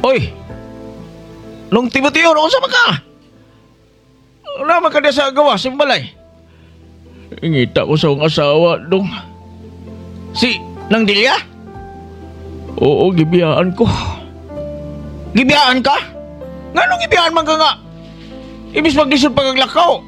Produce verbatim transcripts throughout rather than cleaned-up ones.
Hoy! Nung Timoteo, noon sa maka? Naman ka na sa gawa, simbalay. Ingita ko sa akong asawa, dong. Si, nang Delia? Oo, gibiyaan ko. Gibiyaan ka? Nga nung gibiyaan man ka nga? Ibis mag-isod pagaglakaw.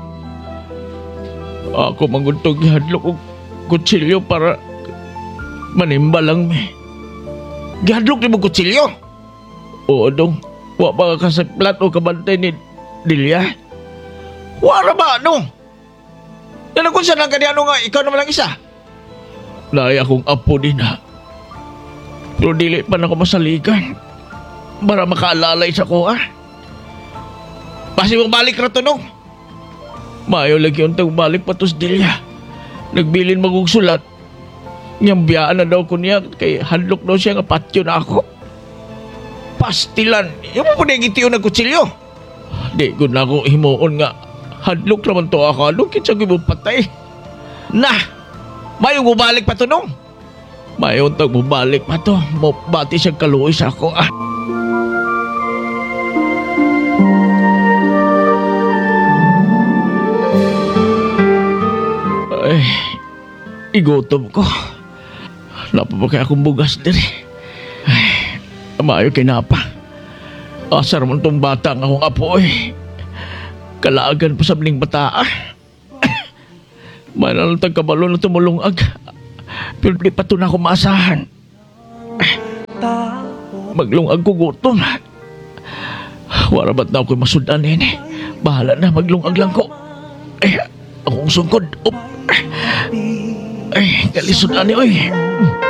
Ako manguntog gihadlok og kutsilyo para manimba lang me. Gihadlok ni mo kutsilyo? Oo, dong. Wa pa ka sa plat o kabantay ni Delia? Wara ba, dong? Yan kung saan lang ka ano nga, ikaw naman lang isa. Naya akong apo din ha. Pero dili pa na ako masaligan para makaalalay sa ko ha. Pasi mong balik na to, dong. Mayo lagi yung tang balik patos Delia. Nagbilin magugsulat. Niyang biyaan na daw ko niya kay hadlok daw siya nga patyo na ako. Pastilan. Yung mo po na gitiyo ng kutsilyo. Di ko na ako himuon nga. Hadlok naman to ako. Anong kitsa ko mo patay? Na! Mayong bubalik pa to nung. Mayong tag bubalik pa to. Bati siyang kaluoy sa ako ah. Ay, igutom ko. Napapakay akong bugas din eh. Maayo kay Napa. Asar man tong bata nga akong apo eh. Kalaagan pa sa bling bata ah. Manal tagkabalo na tumulungag. Pero di pa ito na ako maasahan. Maglungag ko gutom. Warabat na ako'y masudanin eh. Bahala na, maglungag lang ko. Ay, akong sungkod. Up. Ay, kalisudan ni oy.